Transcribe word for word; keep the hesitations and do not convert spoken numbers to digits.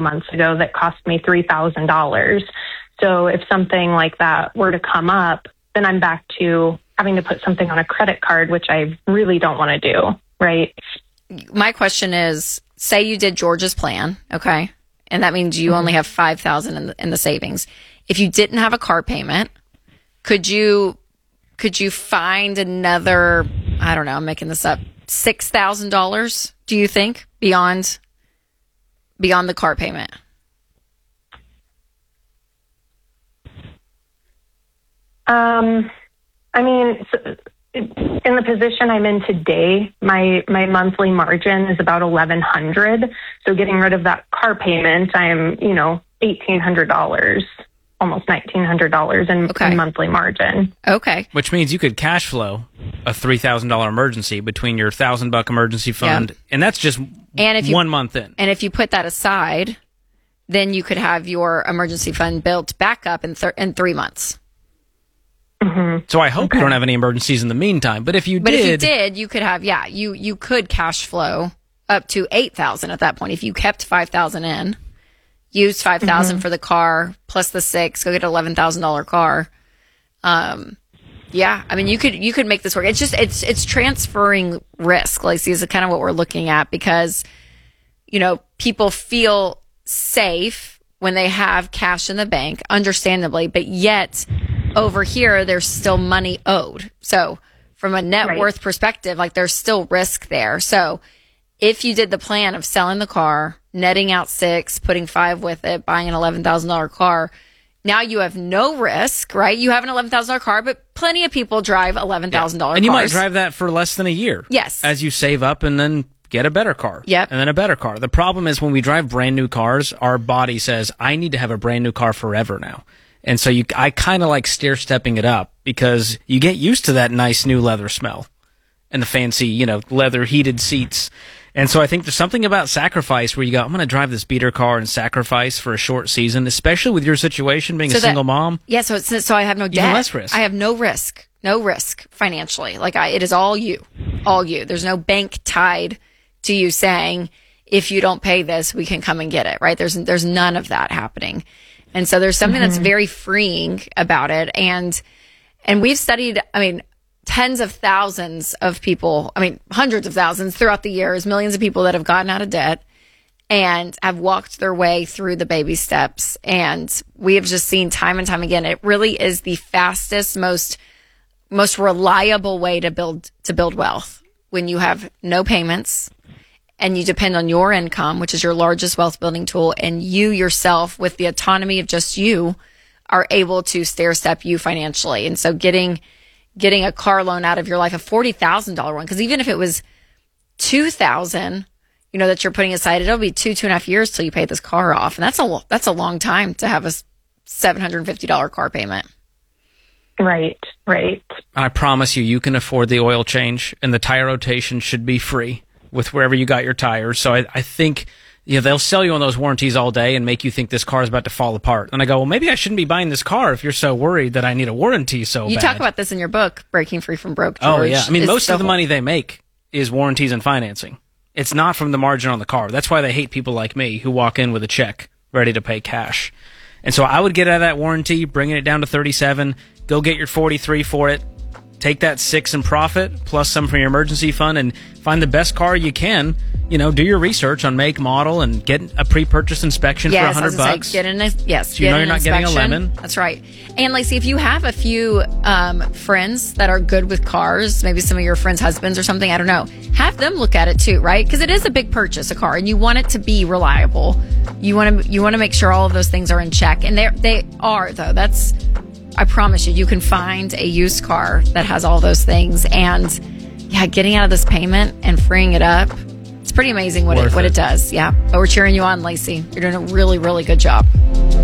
months ago that cost me three thousand dollars. So if something like that were to come up, then I'm back to having to put something on a credit card, which I really don't want to do, right? My question is, say you did George's plan, okay? And that means you mm-hmm. only have five thousand dollars in the, in the savings. If you didn't have a car payment, could you could you find another, I don't know, I'm making this up, six thousand dollars, do you think, beyond beyond the car payment? Um, I mean, so in the position I'm in today, my, my monthly margin is about eleven hundred dollars. So getting rid of that car payment, I'm, you know, eighteen hundred dollars, almost nineteen hundred dollars in, okay. in monthly margin. Okay. Which means you could cash flow a three thousand dollars emergency between your one thousand buck emergency fund. Yep. And that's just and if you, one month in. And if you put that aside, then you could have your emergency fund built back up in, th- in three months. Mm-hmm. So I hope okay. you don't have any emergencies in the meantime. But if you but did, if you did, you could have yeah, you you could cash flow up to eight thousand at that point if you kept five thousand in, used five thousand mm-hmm. for the car plus the six, go get an eleven thousand dollar car. Um, yeah, I mean you could you could make this work. It's just it's it's transferring risk, Lacey, is kind of what we're looking at because you know people feel safe when they have cash in the bank, understandably, but yet over here, there's still money owed. So from a net right. worth perspective, like there's still risk there. So if you did the plan of selling the car, netting out six, putting five with it, buying an eleven thousand dollars car, now you have no risk, right? You have an eleven thousand dollars car, but plenty of people drive eleven thousand dollars yeah. And you cars. might drive that for less than a year. Yes. As you save up and then get a better car. Yep. And then a better car. The problem is when we drive brand new cars, our body says, I need to have a brand new car forever now. And so you, I kind of like stair-stepping it up because you get used to that nice new leather smell and the fancy, you know, leather heated seats. And so I think there's something about sacrifice where you go, I'm going to drive this beater car and sacrifice for a short season, especially with your situation being so a that, single mom. Yeah, so it's, so I have no debt. Even less risk. I have no risk, no risk financially. Like I, it is all you, all you. There's no bank tied to you saying, if you don't pay this, we can come and get it, right? There's there's none of that happening. And so there's something mm-hmm. that's very freeing about it. And, and we've studied, I mean, tens of thousands of people, I mean, hundreds of thousands throughout the years, millions of people that have gotten out of debt and have walked their way through the baby steps. And we have just seen time and time again, it really is the fastest, most, most reliable way to build, to build wealth when you have no payments, and you depend on your income, which is your largest wealth building tool, and you yourself, with the autonomy of just you, are able to stair step you financially. And so getting getting a car loan out of your life, a forty thousand dollars one, because even if it was two thousand dollars, you know, that you're putting aside, it'll be two, two and a half years till you pay this car off. And that's a, that's a long time to have a seven hundred fifty dollars car payment. Right, right. I promise you, you can afford the oil change, and the tire rotation should be free with wherever you got your tires. So I, I think, you know, they'll sell you on those warranties all day and make you think this car is about to fall apart. And I go, well, maybe I shouldn't be buying this car if you're so worried that I need a warranty so you bad. You talk about this in your book, Breaking Free from Broke, George. Oh, yeah. I mean, it's most the of the whole- money they make is warranties and financing. It's not from the margin on the car. That's why they hate people like me who walk in with a check ready to pay cash. And so I would get out of that warranty, bringing it down to thirty-seven, go get your forty-three for it, take that six in profit plus some from your emergency fund and find the best car you can. You know, do your research on make, model, and get a pre-purchase inspection yes, for a hundred bucks. Say, get an, yes, so you know you're not inspection. getting a lemon. That's right. And Lacey, if you have a few um, friends that are good with cars, maybe some of your friends' husbands or something, I don't know, have them look at it too, right? Because it is a big purchase, a car, and you want it to be reliable. You want to you want to make sure all of those things are in check, and they they are though. That's I promise you, you can find a used car that has all those things, and yeah, getting out of this payment and freeing it up. It's pretty amazing what it, what it does. Yeah. But we're cheering you on, Lacey. You're doing a really, really good job.